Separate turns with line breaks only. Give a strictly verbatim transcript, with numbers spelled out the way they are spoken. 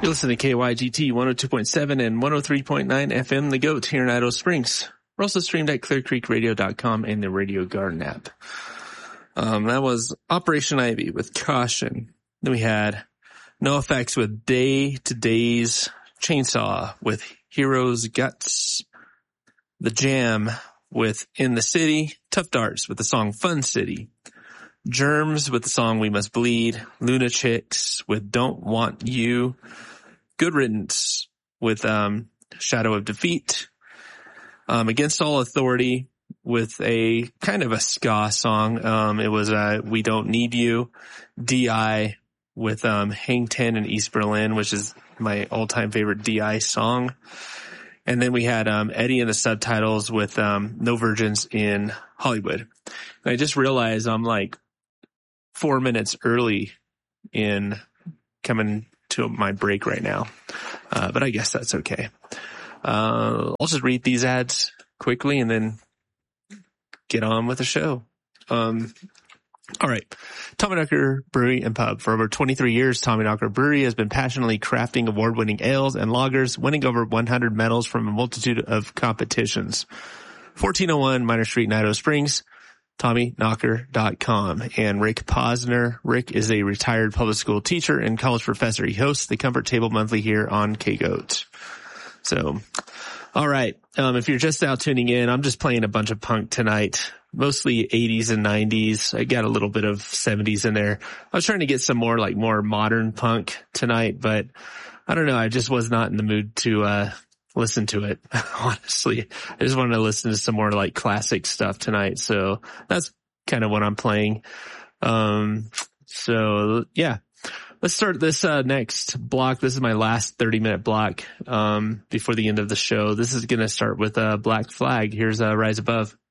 You listen to K Y G T one oh two point seven and one oh three point nine F M The Goat here in Idaho Springs. We're also streamed at clear creek radio dot com and the Radio Garden app. Um, that was Operation Ivy with Caution. Then we had NoFX with Day to Days, Chainsaw with Heroes Guts, The Jam with In the City, Tough Darts with the song Fun City, Germs with the song We Must Bleed, Luna Chicks with Don't Want You, Good Riddance with um, Shadow of Defeat, um, Against All Authority with a kind of a ska song. Um, it was uh, We Don't Need You, D I with um, Hang Ten in East Berlin, which is my all-time favorite D I song. And then we had um, Eddie and the Subtitles with um, No Virgins in Hollywood. And I just realized I'm like four minutes early in coming to my break right now. Uh, but I guess that's okay. Uh, I'll just read these ads quickly and then get on with the show. Um, all right. Tommyknocker Brewery and Pub. For over twenty-three years, Tommyknocker Brewery has been passionately crafting award-winning ales and lagers, winning over one hundred medals from a multitude of competitions. fourteen oh one Minor Street in Idaho Springs, tommy knocker dot com. And Rick Posner. Rick is a retired public school teacher and college professor. He hosts the Comfort Table Monthly here on K-Goat. So, all right. Um, if you're just now tuning in, I'm just playing a bunch of punk tonight. Mostly eighties and nineties. I got a little bit of seventies in there. I was trying to get some more like more modern punk tonight, but I don't know. I just was not in the mood to, uh, listen to it. Honestly, I just wanted to listen to some more like classic stuff tonight. So that's kind of what I'm playing. Um, so yeah, let's start this, uh, next block. This is my last thirty minute block, um, before the end of the show. This is going to start with, uh, Black Flag. Here's, uh, Rise Above.